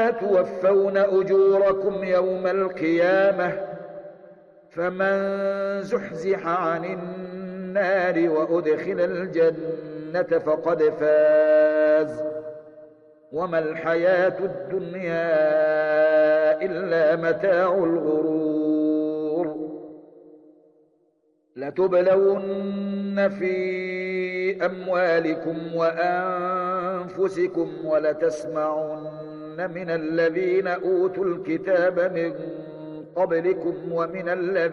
توفون أجوركم يوم القيامة فمن زحزح عن النار وأدخل الجنة فقد فاز وما الحياة الدنيا إلا متاع الغرور لتبلون في أموالكم وأنفسكم ولتسمعن من الذين أوتوا الكتاب من قبلكم ومن الذين